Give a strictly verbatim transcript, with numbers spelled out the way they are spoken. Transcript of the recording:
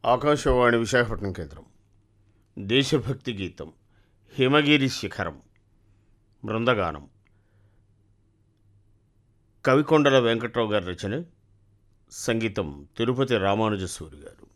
ఆకాశవాణి విశాఖపట్నం కేంద్రం. దేశభక్తి గీతం హిమగిరి శిఖరం బృందగానం. కవికొండల వెంకట్రావు గారి రచన, సంగీతం తిరుపతి రామానుజ సూరి గారు.